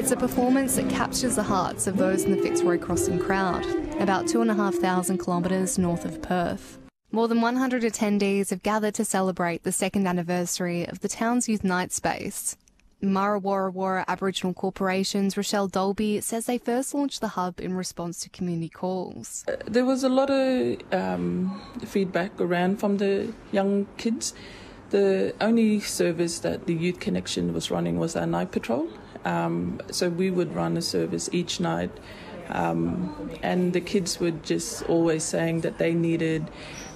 It's a performance that captures the hearts of those in the Fitzroy Crossing crowd, about 2,500 kilometres north of Perth. More than 100 attendees have gathered to celebrate the second anniversary of the town's youth night space. Murra Warra Warra Aboriginal Corporation's Rochelle Dolby says they first launched the hub in response to community calls. There was a lot of feedback around from the young kids. The only service that the Youth Connection was running was our night patrol. So we would run a service each night. And the kids were just always saying that they needed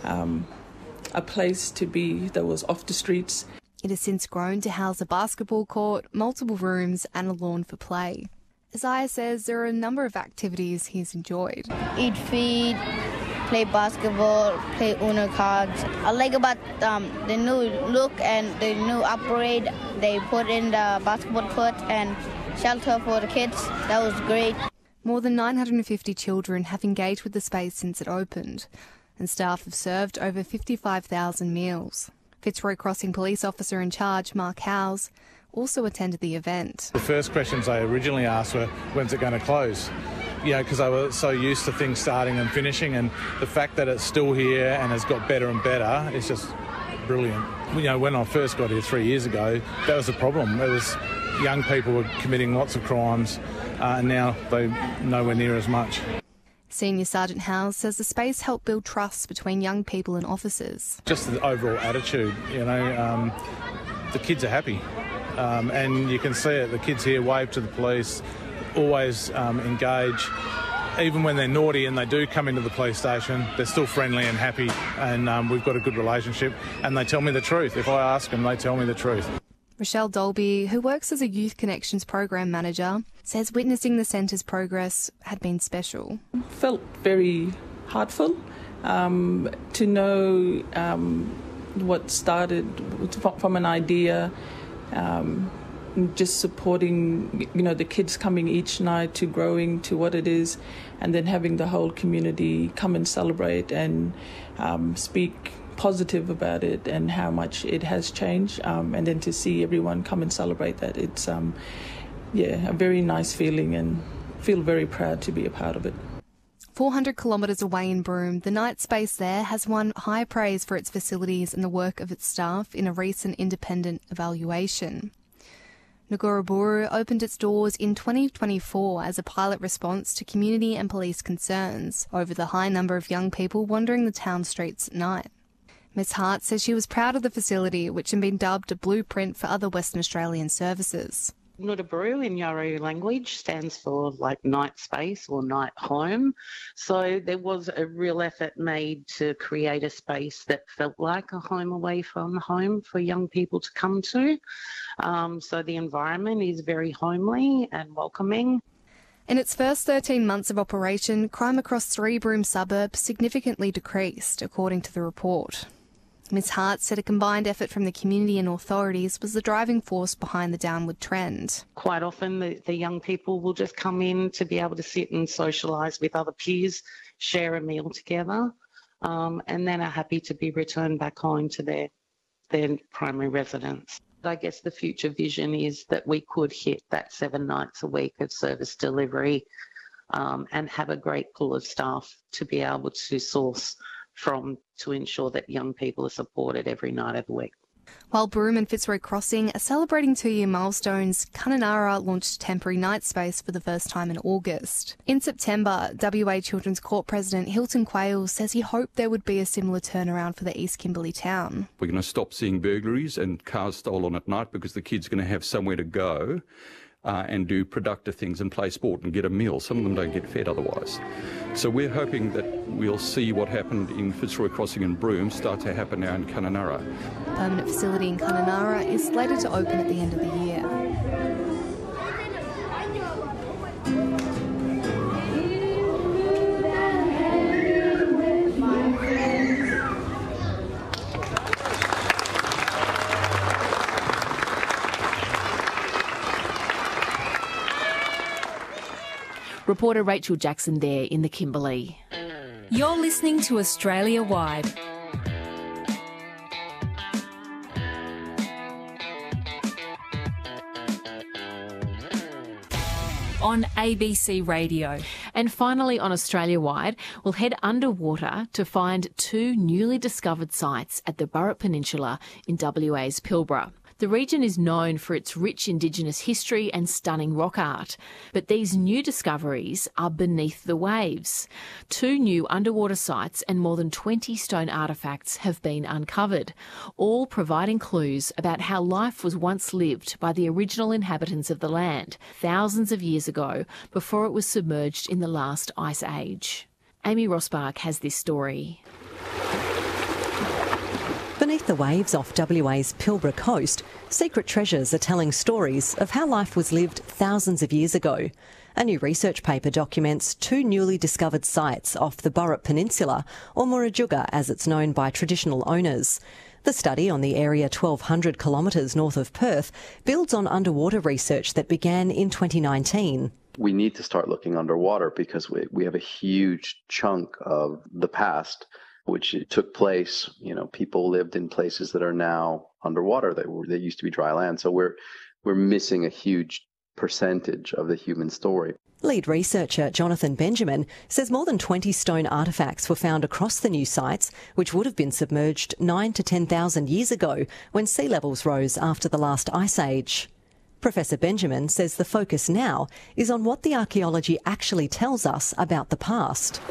a place to be that was off the streets. It has since grown to house a basketball court, multiple rooms and a lawn for play. Isaiah says there are a number of activities he's enjoyed. Eat feed, play basketball, play Uno cards. I like about the new look and the new upgrade. They put in the basketball court and shelter for the kids. That was great. More than 950 children have engaged with the space since it opened, and staff have served over 55,000 meals. Fitzroy Crossing Police Officer in charge, Mark Howes, also attended the event. The first questions I originally asked were, when's it going to close? You know, because I was so used to things starting and finishing, and the fact that it's still here and has got better and better is just brilliant. You know, when I first got here 3 years ago, that was a problem. It was young people were committing lots of crimes, and now they're nowhere near as much. Senior Sergeant Howes says the space helped build trust between young people and officers. Just the overall attitude, you know, the kids are happy, and you can see it. The kids here wave to the police, always engage. Even when they're naughty and they do come into the police station, they're still friendly and happy, and we've got a good relationship, and they tell me the truth. If I ask them, they tell me the truth. Rochelle Dolby, who works as a Youth Connections program manager, says witnessing the centre's progress had been special. Felt very heartful to know what started from an idea, just supporting, you know, the kids coming each night to growing to what it is, and then having the whole community come and celebrate and speak positive about it and how much it has changed, and then to see everyone come and celebrate that, it's a very nice feeling, and feel very proud to be a part of it. 400 kilometres away in Broome, the night space there has won high praise for its facilities and the work of its staff in a recent independent evaluation. Ngurraburu opened its doors in 2024 as a pilot response to community and police concerns over the high number of young people wandering the town streets at night. Ms Hart says she was proud of the facility, which had been dubbed a blueprint for other Western Australian services. Ngurraburu in Yawuru language stands for like night space or night home. So there was a real effort made to create a space that felt like a home away from home for young people to come to. So the environment is very homely and welcoming. In its first 13 months of operation, crime across 3 Broome suburbs significantly decreased, according to the report. Ms Hart said a combined effort from the community and authorities was the driving force behind the downward trend. Quite often the young people will just come in to be able to sit and socialise with other peers, share a meal together, and then are happy to be returned back home to their primary residence. I guess the future vision is that we could hit that 7 nights a week of service delivery, and have a great pool of staff to be able to source from to ensure that young people are supported every night of the week. While Broome and Fitzroy Crossing are celebrating 2-year milestones, Kununurra launched temporary night space for the first time in August. In September, WA Children's Court President Hilton Quayle says he hoped there would be a similar turnaround for the East Kimberley town. We're going to stop seeing burglaries and cars stolen at night because the kids are going to have somewhere to go and do productive things and play sport and get a meal. Some of them don't get fed otherwise. So we're hoping that we'll see what happened in Fitzroy Crossing and Broome start to happen now in Kununurra. The permanent facility in Kununurra is slated to open at the end of the year. Reporter Rachel Jackson there in the Kimberley. You're listening to Australia Wide. on ABC Radio. And finally, on Australia-wide, we'll head underwater to find 2 newly discovered sites at the Burrup Peninsula in WA's Pilbara. The region is known for its rich Indigenous history and stunning rock art, but these new discoveries are beneath the waves. 2 new underwater sites and more than 20 stone artefacts have been uncovered, all providing clues about how life was once lived by the original inhabitants of the land thousands of years ago, before it was submerged in the last ice age. Amy Rosbach has this story. Beneath the waves off WA's Pilbara coast, secret treasures are telling stories of how life was lived thousands of years ago. A new research paper documents 2 newly discovered sites off the Burrup Peninsula, or Murujuga as it's known by traditional owners. The study, on the area 1,200 kilometres north of Perth, builds on underwater research that began in 2019. We need to start looking underwater because we have a huge chunk of the past which took place. People lived in places that are now underwater. They used to be dry land. So we're missing a huge percentage of the human story. Lead researcher Jonathan Benjamin says more than 20 stone artefacts were found across the new sites, which would have been submerged 9,000 to 10,000 years ago when sea levels rose after the last ice age. Professor Benjamin says the focus now is on what the archaeology actually tells us about the past.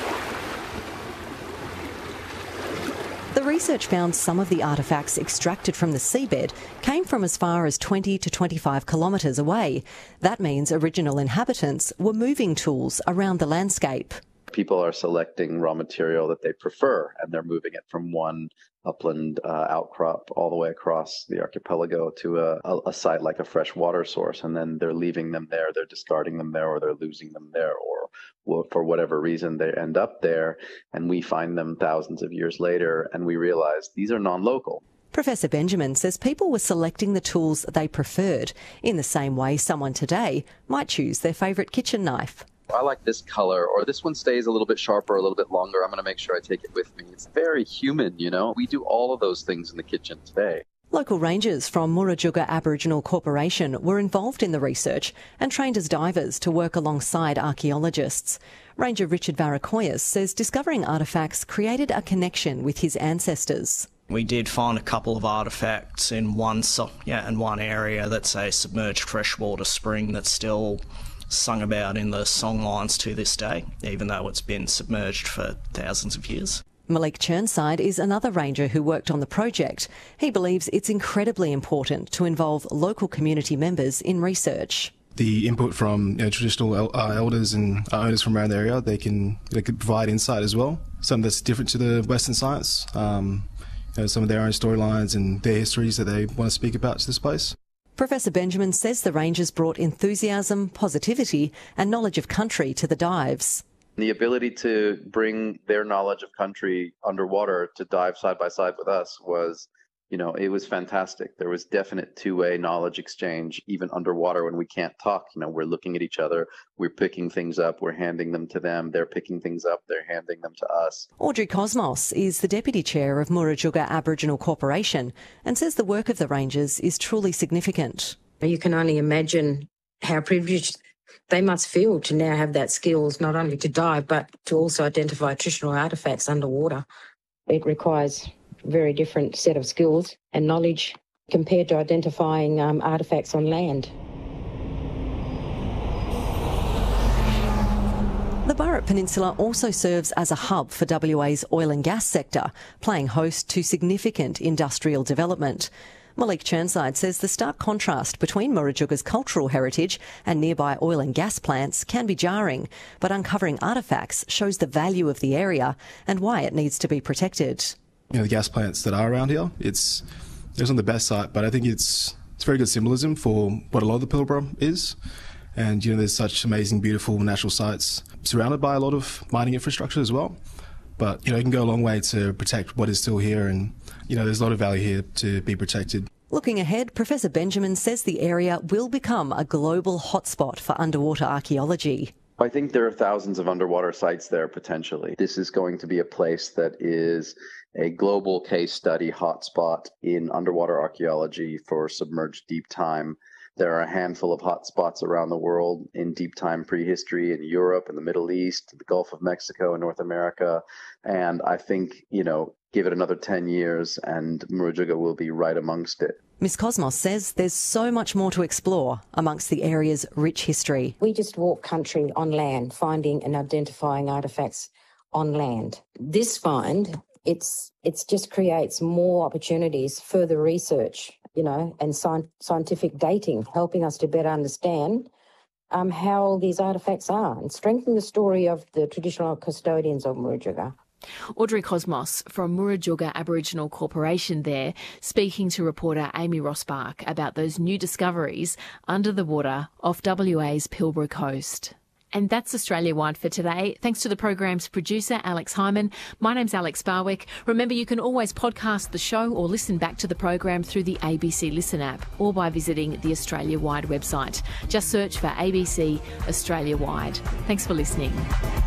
The research found some of the artefacts extracted from the seabed came from as far as 20 to 25 kilometres away. That means original inhabitants were moving tools around the landscape. People are selecting raw material that they prefer, and they're moving it from one upland outcrop all the way across the archipelago to a site like a fresh water source, and then they're leaving them there, they're discarding them there, or they're losing them there, or for whatever reason they end up there, and we find them thousands of years later and we realize these are non-local. Professor Benjamin says people were selecting the tools they preferred, in the same way someone today might choose their favourite kitchen knife. I like this color, or this one stays a little bit sharper, a little bit longer. I'm going to make sure I take it with me. It's very human, We do all of those things in the kitchen today. Local rangers from Murujuga Aboriginal Corporation were involved in the research and trained as divers to work alongside archaeologists. Ranger Richard Varakoyas says discovering artefacts created a connection with his ancestors. We did find a couple of artefacts in one area that's a submerged freshwater spring that's still sung about in the song lines to this day, even though it's been submerged for thousands of years. Malik Churnside is another ranger who worked on the project. He believes it's incredibly important to involve local community members in research. The input from traditional elders and owners from around the area, they could provide insight as well. Some that's different to the Western science, some of their own storylines and their histories that they want to speak about to this place. Professor Benjamin says the rangers brought enthusiasm, positivity and knowledge of country to the dives. The ability to bring their knowledge of country underwater to dive side by side with us was, it was fantastic. There was definite two-way knowledge exchange, even underwater when we can't talk. We're looking at each other, we're picking things up, we're handing them to them, they're picking things up, they're handing them to us. Audrey Cosmos is the Deputy Chair of Murujuga Aboriginal Corporation and says the work of the rangers is truly significant. You can only imagine how privileged they must feel to now have that skills, not only to dive, but to also identify traditional artefacts underwater. It requires a very different set of skills and knowledge compared to identifying artefacts on land. The Burrup Peninsula also serves as a hub for WA's oil and gas sector, playing host to significant industrial development. Malik Churnside says the stark contrast between Murujuga's cultural heritage and nearby oil and gas plants can be jarring, but uncovering artefacts shows the value of the area and why it needs to be protected. The gas plants that are around here, it's on the best site, but I think it's very good symbolism for what a lot of the Pilbara is. And, there's such amazing, beautiful natural sites surrounded by a lot of mining infrastructure as well. But, it can go a long way to protect what is still here, and, there's a lot of value here to be protected. Looking ahead, Professor Benjamin says the area will become a global hotspot for underwater archaeology. I think there are thousands of underwater sites there potentially. This is going to be a place that is a global case study hotspot in underwater archaeology for submerged deep time There are a handful of hot spots around the world in deep time prehistory in Europe and the Middle East, the Gulf of Mexico and North America. And I think, give it another 10 years and Murujuga will be right amongst it. Ms Cosmos says there's so much more to explore amongst the area's rich history. We just walk country on land, finding and identifying artefacts on land. This find, it's just creates more opportunities, further research, and scientific dating, helping us to better understand how these artefacts are and strengthen the story of the traditional custodians of Murujuga. Audrey Cosmos from Murujuga Aboriginal Corporation there, speaking to reporter Amy Rosbach about those new discoveries under the water off WA's Pilbara coast. And that's Australia Wide for today. Thanks to the program's producer, Alex Hyman. My name's Alex Barwick. Remember, you can always podcast the show or listen back to the program through the ABC Listen app or by visiting the Australia Wide website. Just search for ABC Australia Wide. Thanks for listening.